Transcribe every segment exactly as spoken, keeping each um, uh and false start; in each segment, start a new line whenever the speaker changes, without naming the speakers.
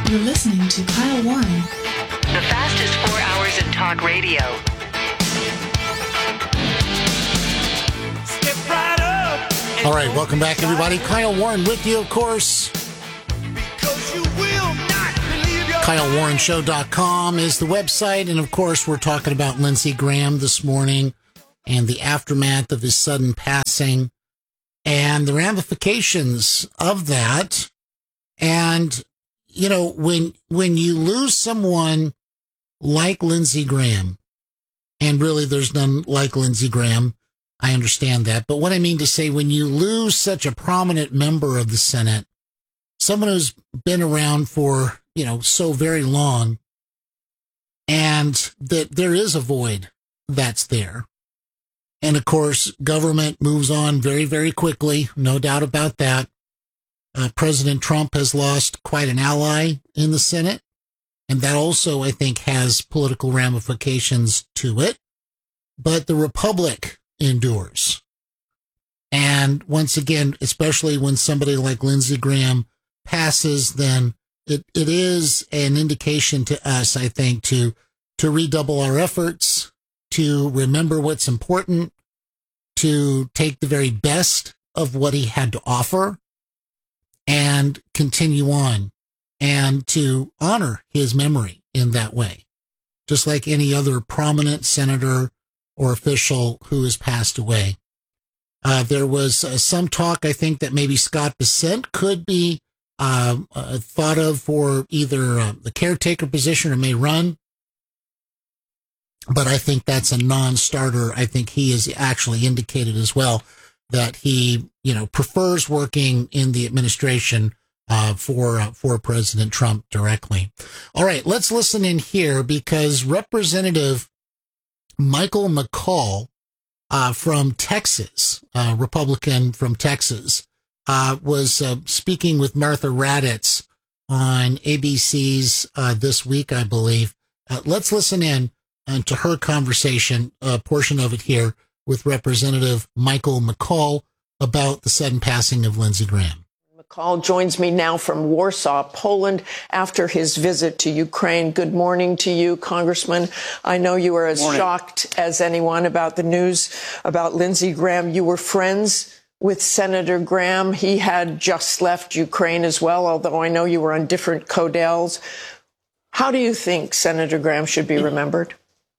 You're listening to Kyle Warren.
The fastest four hours in talk radio.
Step right up.
All right, welcome back, everybody. Kyle Warren with you, of course.
Because you will not believe your
Kyle Warren Show dot com is the website. And, of course, we're talking about Lindsey Graham this morning and the aftermath of his sudden passing and the ramifications of that. And, you know, when when you lose someone like Lindsey Graham, and really there's none like Lindsey Graham, I understand that. But what I mean to say, when you lose such a prominent member of the Senate, someone who's been around for, you know, so very long, and that there is a void that's there. And of course, government moves on very, very quickly. No doubt about that. Uh, President Trump has lost quite an ally in the Senate. And that also, I think, has political ramifications to it. But the Republic endures. And once again, especially when somebody like Lindsey Graham passes, then it, it is an indication to us, I think, to, to redouble our efforts, to remember what's important, to take the very best of what he had to offer, and continue on, and to honor his memory in that way, just like any other prominent senator or official who has passed away. Uh, there was uh, some talk, I think, that maybe Scott Bessent could be uh, uh, thought of for either uh, the caretaker position or may run. But I think that's a non-starter. I think he has actually indicated as well that he, you know, prefers working in the administration uh, for uh, for President Trump directly. All right, let's listen in here because Representative Michael McCaul uh, from Texas, uh, Republican from Texas, uh, was uh, speaking with Martha Raddatz on A B C's uh, This Week, I believe. Uh, let's listen in uh, to her conversation, a portion of it here, with Representative Michael McCaul about the sudden passing of Lindsey Graham.
McCaul joins me now from Warsaw, Poland, after his visit to Ukraine. Good morning to you, Congressman. I know you are as
Morning.
shocked as anyone about the news about Lindsey Graham. You were friends with Senator Graham. He had just left Ukraine as well, although I know you were on different codels. How do you think Senator Graham should be remembered?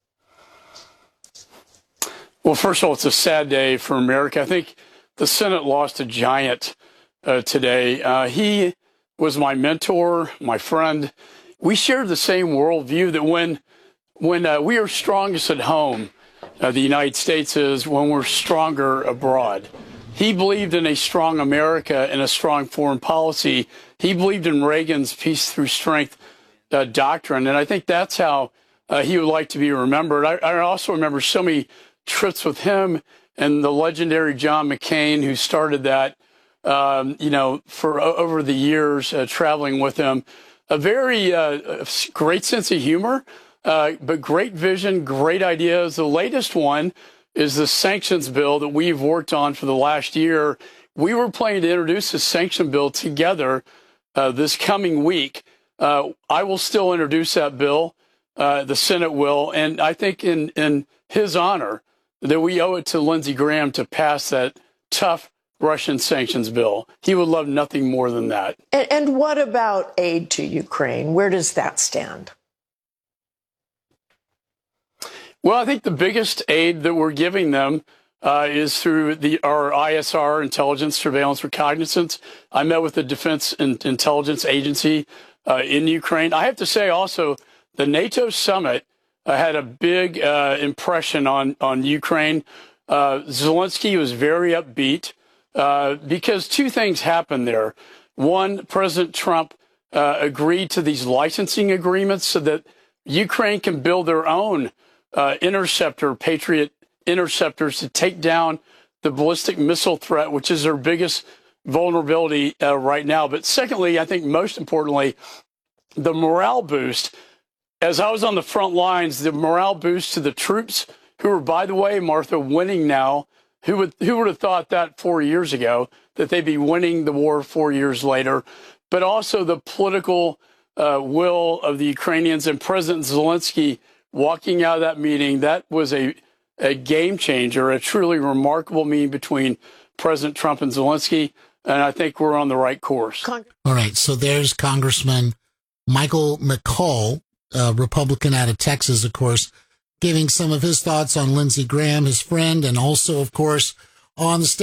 Well, first of all, it's a sad day for America. I think the Senate lost a giant uh, today. Uh, he was my mentor, my friend. We shared the same worldview that when when uh, we are strongest at home, uh, the United States is when we're stronger abroad. He believed in a strong America and a strong foreign policy. He believed in Reagan's peace through strength uh, doctrine. And I think that's how uh, he would like to be remembered. I, I also remember so many trips with him and the legendary John McCain, who started that, um, you know, for uh, over the years, uh, traveling with him. A very uh, great sense of humor, uh, but great vision, great ideas. The latest one is the sanctions bill that we've worked on for the last year. We were planning to introduce the sanction bill together uh, this coming week. Uh, I will still introduce that bill. Uh, the Senate will. And I think in, in his honor, that we owe it to Lindsey Graham to pass that tough Russian sanctions bill. He would love nothing more than that.
And, and what about aid to Ukraine? Where does that stand?
Well, I think the biggest aid that we're giving them uh, is through the our I S R, Intelligence, Surveillance, Reconnaissance. I met with the Defense and Intelligence Agency uh, in Ukraine. I have to say also, the NATO summit uh, had a big uh, impression on, on Ukraine. Uh, Zelensky was very upbeat uh, because two things happened there. One, President Trump uh, agreed to these licensing agreements so that Ukraine can build their own uh, interceptor, Patriot interceptors, to take down the ballistic missile threat, which is their biggest vulnerability uh, right now. But secondly, I think most importantly, the morale boost. As I was on the front lines, the morale boost to the troops, who are, by the way, Martha, winning now. Who would who would have thought that four years ago, that they'd be winning the war four years later? But also the political uh, will of the Ukrainians and President Zelensky walking out of that meeting, that was a, a game changer, a truly remarkable meeting between President Trump and Zelensky. And I think we're on the right course.
All right. So there's Congressman Michael McCaul, a Republican out of Texas, of course, giving some of his thoughts on Lindsey Graham, his friend, and also, of course, on the state.